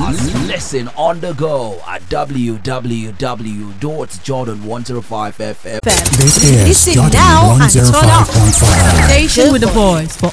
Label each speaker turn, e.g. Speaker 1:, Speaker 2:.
Speaker 1: Listen on the go at www.jordan105fm.
Speaker 2: This is
Speaker 3: Listen now and turn up.
Speaker 2: 105.5.
Speaker 3: Station with the voice for